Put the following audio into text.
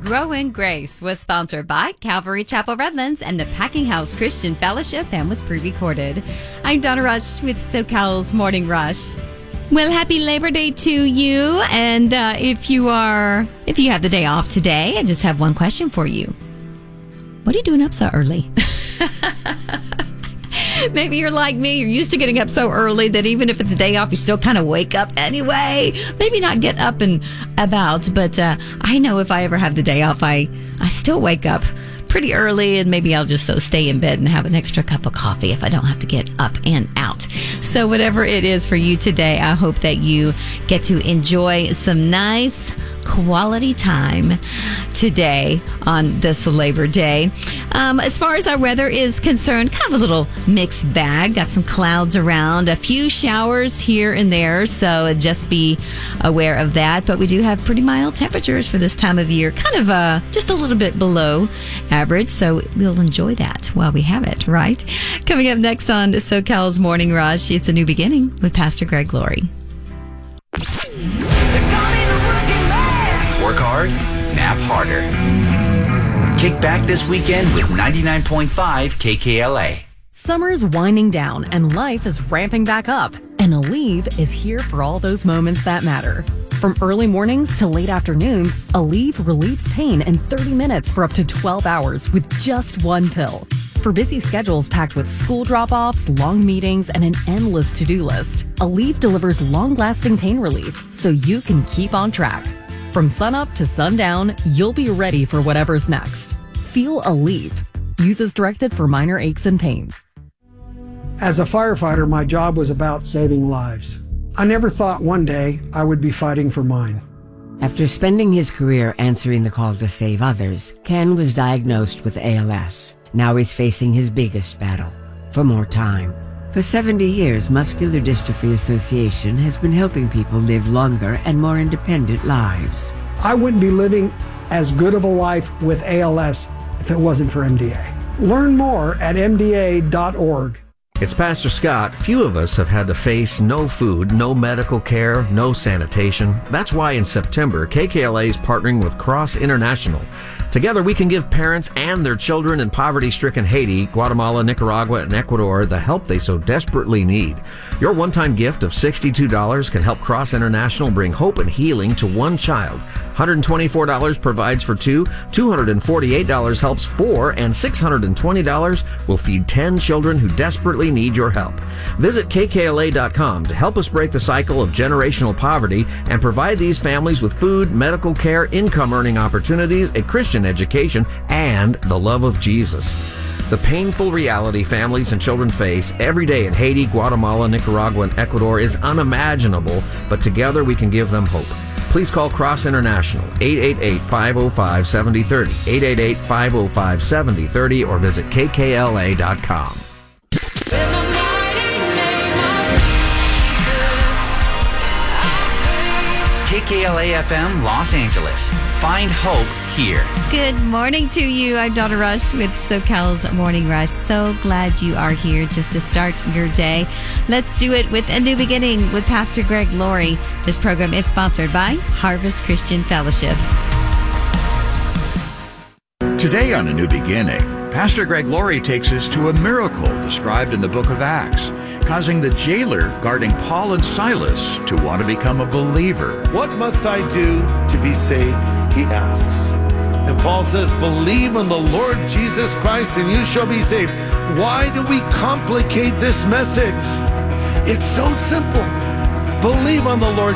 Grow in Grace was sponsored by Calvary Chapel Redlands and the Packing House Christian Fellowship and was pre-recorded. I'm Donna Rush with SoCal's Morning Rush. Well, happy Labor Day to you. And if you have the day off today, I just have one question for you. What are you doing up so early? Maybe you're like me. You're used to getting up so early that even if it's a day off, you still kind of wake up anyway. Maybe not get up and about, but I know if I ever have the day off, I still wake up pretty early, and maybe I'll just stay in bed and have an extra cup of coffee if I don't have to get up and out. So whatever it is for you today, I hope that you get to enjoy some nice quality time today on this Labor Day. As far as our weather is concerned, kind of a little mixed bag. Got some clouds around, a few showers here and there, so just be aware of that. But we do have pretty mild temperatures for this time of year, kind of just a little bit below average, so we'll enjoy that while we have it, right? Coming up next on SoCal's Morning Rush, it's a new beginning with Pastor Greg Laurie. Work hard, nap harder. Kick back this weekend with 99.5 KKLA. Summer's winding down and life is ramping back up. And Aleve is here for all those moments that matter. From early mornings to late afternoons, Aleve relieves pain in 30 minutes for up to 12 hours with just one pill. For busy schedules packed with school drop-offs, long meetings, and an endless to-do list, Aleve delivers long-lasting pain relief so you can keep on track. From sunup to sundown, you'll be ready for whatever's next. Feel Aleve. Use as directed for minor aches and pains. As a firefighter, my job was about saving lives. I never thought one day I would be fighting for mine. After spending his career answering the call to save others, Ken was diagnosed with ALS. Now he's facing his biggest battle, for more time. For 70 years, Muscular Dystrophy Association has been helping people live longer and more independent lives. I wouldn't be living as good of a life with ALS if it wasn't for MDA. Learn more at mda.org. It's Pastor Scott. Few of us have had to face no food, no medical care, no sanitation. That's why in September, KKLA is partnering with Cross International. Together, we can give parents and their children in poverty-stricken Haiti, Guatemala, Nicaragua, and Ecuador the help they so desperately need. Your one-time gift of $62 can help Cross International bring hope and healing to one child. $124 provides for two, $248 helps four, and $620 will feed 10 children who desperately need your help. Visit kkla.com to help us break the cycle of generational poverty and provide these families with food, medical care, income-earning opportunities, a Christian education, and the love of Jesus. The painful reality families and children face every day in Haiti, Guatemala, Nicaragua, and Ecuador is unimaginable, but together we can give them hope. Please call Cross International, 888-505-7030, 888-505-7030, or visit kkla.com. KKLA FM Los Angeles. Find hope here. Good morning to you. I'm Donna Rush with SoCal's Morning Rush. So glad you are here just to start your day. Let's do it with a new beginning with Pastor Greg Laurie. This program is sponsored by Harvest Christian Fellowship. Today on A New Beginning, Pastor Greg Laurie takes us to a miracle described in the book of Acts, causing the jailer guarding Paul and Silas to want to become a believer. What must I do to be saved? He asks. And Paul says, believe in the Lord Jesus Christ and you shall be saved. Why do we complicate this message? It's so simple. Believe on the Lord